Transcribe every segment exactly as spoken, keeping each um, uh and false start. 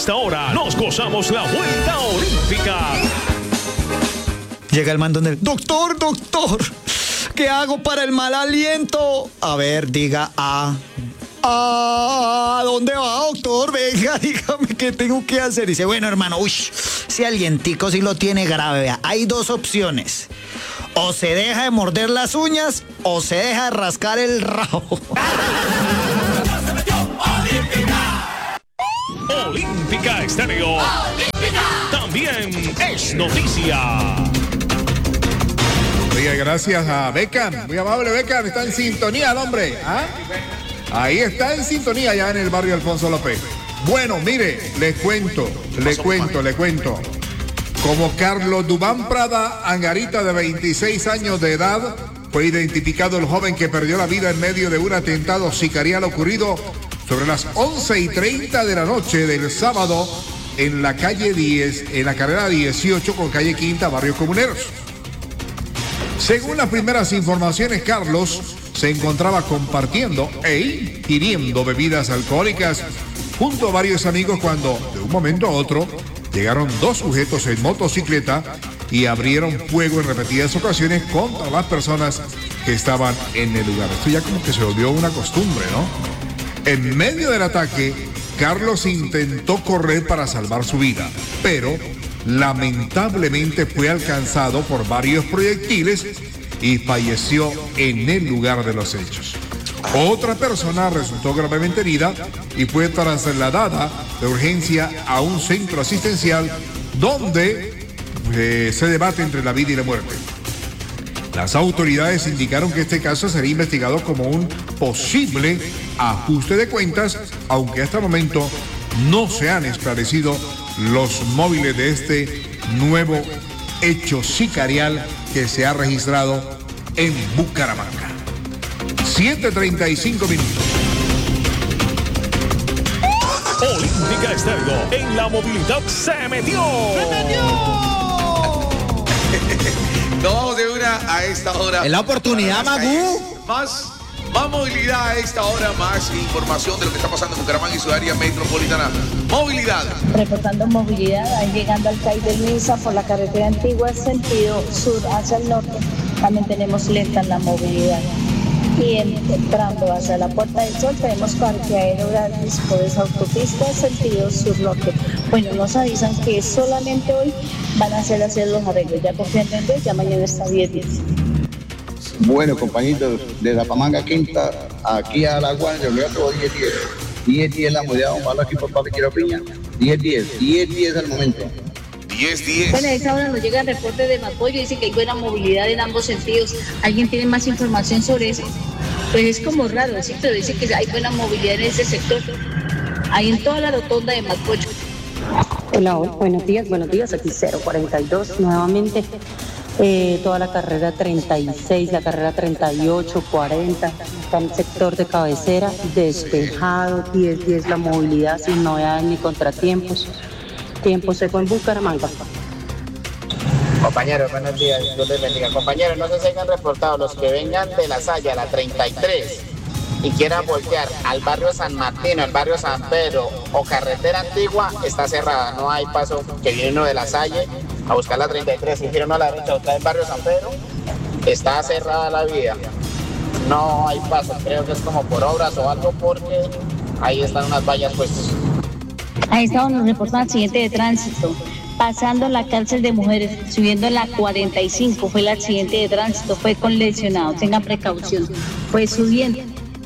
esta hora nos gozamos la vuelta olímpica. Llega el man donde, doctor, doctor, ¿qué hago para el mal aliento? A ver, diga A. ¿A dónde va, doctor? Venga, dígame qué tengo que hacer. Dice, bueno, hermano, uy, ese alientico sí lo tiene grave. Vea, hay dos opciones. O se deja de morder las uñas o se deja de rascar el rabo. Olímpica Estéreo. Olímpica. También es noticia. Oye, gracias a Beckham. Muy amable, Beckham. Está en sintonía el hombre. ¿Ah? Ahí está en sintonía ya en el barrio Alfonso López. Bueno, mire, les cuento, le cuento, le cuento. Como Carlos Dubán Prada Angarita, de veintiséis años de edad, fue identificado el joven que perdió la vida en medio de un atentado sicarial ocurrido sobre las once y treinta de la noche del sábado en la calle diez, en la carrera dieciocho con calle Quinta, Barrios Comuneros. Según las primeras informaciones, Carlos se encontraba compartiendo e ingiriendo bebidas alcohólicas junto a varios amigos cuando, de un momento a otro, llegaron dos sujetos en motocicleta y abrieron fuego en repetidas ocasiones contra las personas que estaban en el lugar. Esto ya como que se volvió una costumbre, ¿no? En medio del ataque, Carlos intentó correr para salvar su vida, pero lamentablemente fue alcanzado por varios proyectiles y falleció en el lugar de los hechos. Otra persona resultó gravemente herida y fue trasladada de urgencia a un centro asistencial donde eh, se debate entre la vida y la muerte. Las autoridades indicaron que este caso sería investigado como un posible ajuste de cuentas, aunque hasta el momento no se han esclarecido los móviles de este nuevo hecho sicarial que se ha registrado en Bucaramanga. siete treinta y cinco minutos. Olímpica Estéreo en la movilidad se metió. ¡Se metió! Nos vamos de una a esta hora. En la oportunidad, Magú. Más, más movilidad a esta hora, más información de lo que está pasando en Bucaramanga y su área metropolitana. Movilidad. Reportando movilidad, ahí llegando al C A I de Luisa por la carretera antigua, sentido sur hacia el norte. También tenemos lenta la movilidad. Y entrando hacia la Puerta del Sol tenemos parqueadero gratis por esa autopista sentido sur-norte. Bueno, nos avisan que solamente hoy van a hacer, hacer los arreglos. Ya confían en Dios, ya mañana está diez diez. Bueno, compañitos, de la Pamanga Quinta aquí a la Guardia, yo otro diez diez. diez diez la modalidad, vamos a hablar aquí por Pablo Quiero Piña. diez diez, diez diez al momento. diez diez. Bueno, a esa hora nos llega el reporte de Mapoyo, dice que hay buena movilidad en ambos sentidos. ¿Alguien tiene más información sobre eso? Pues es como raro, ¿sí? Pero dice que hay buena movilidad en ese sector. Ahí en toda la rotonda de Mapoyo. Hola, buenos días, buenos días, aquí cero cuarenta y dos nuevamente. Eh, toda la carrera treinta y seis, la carrera treinta y ocho, cuarenta, está en el sector de cabecera, despejado, diez diez la movilidad sin novedades ni contratiempos. Tiempo seco en Bucaramanga. Compañeros, buenos días, Dios les bendiga. Compañeros, no sé si hayan reportado los que vengan de La Salle a la treinta y tres y quieran voltear al barrio San Martín, al barrio San Pedro o carretera antigua, está cerrada. No hay paso que viene uno de La Salle a buscar la treinta y tres y giran a la derecha, otra en barrio San Pedro, está cerrada la vía. No hay paso, creo que es como por obras o algo porque ahí están unas vallas puestas. Ahí está, nos reportan accidente de tránsito. Pasando la cárcel de mujeres, subiendo la cuarenta y cinco, fue el accidente de tránsito, fue con lesionado, tengan precaución, fue subiendo.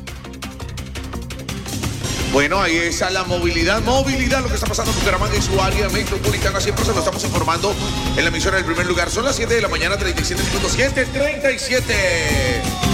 Bueno, ahí está la movilidad, movilidad, lo que está pasando en Bucaramanga y su área metropolitana, siempre se lo estamos informando en la emisora del primer lugar. Son las siete de la mañana, treinta y siete minutos, siete treinta y siete.